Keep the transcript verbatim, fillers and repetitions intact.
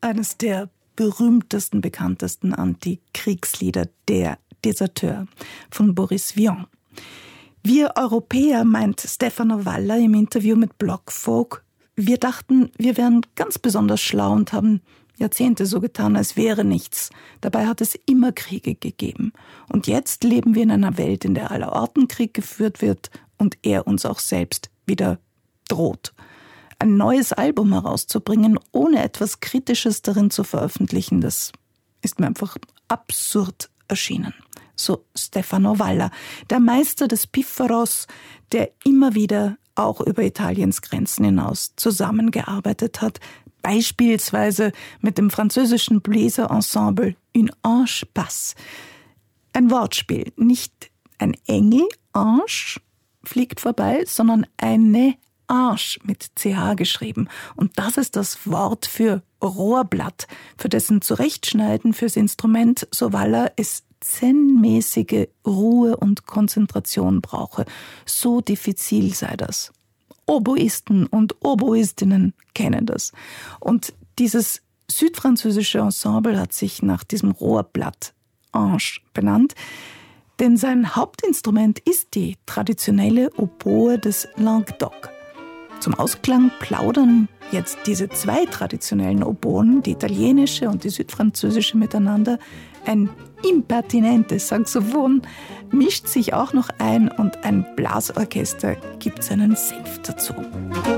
eines der berühmtesten, bekanntesten Antikriegslieder, Der Deserteur von Boris Vian. Wir Europäer, meint Stefano Valla im Interview mit Blockfolk, wir dachten, wir wären ganz besonders schlau und haben Jahrzehnte so getan, als wäre nichts. Dabei hat es immer Kriege gegeben. Und jetzt leben wir in einer Welt, in der allerorten Krieg geführt wird und er uns auch selbst wieder droht. Ein neues Album herauszubringen, ohne etwas Kritisches darin zu veröffentlichen, das ist mir einfach absurd erschienen. So Stefano Valla, der Meister des Pifferos, der immer wieder auch über Italiens Grenzen hinaus zusammengearbeitet hat, beispielsweise mit dem französischen Bläserensemble Un Ange Passe. Ein Wortspiel, nicht ein Engel, Ange, fliegt vorbei, sondern eine Ange mit C H geschrieben. Und das ist das Wort für Rohrblatt, für dessen Zurechtschneiden fürs Instrument, so Valla, es zen-mäßige Ruhe und Konzentration brauche. So diffizil sei das. Oboisten und Oboistinnen kennen das. Und dieses südfranzösische Ensemble hat sich nach diesem Rohrblatt Ange benannt, denn sein Hauptinstrument ist die traditionelle Oboe des Languedoc. Zum Ausklang plaudern jetzt diese zwei traditionellen Oboen, die italienische und die südfranzösische, miteinander. Ein impertinentes Saxophon mischt sich auch noch ein und ein Blasorchester gibt seinen Senf dazu.